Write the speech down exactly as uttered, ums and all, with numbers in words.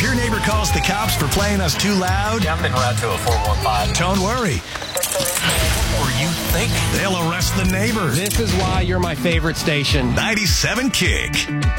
your neighbor calls the cops for playing us too loud, Yeah, I'm en route to a four one five. don't worry. Or you think? They'll arrest the neighbor. This is why you're my favorite station. ninety-seven Kick.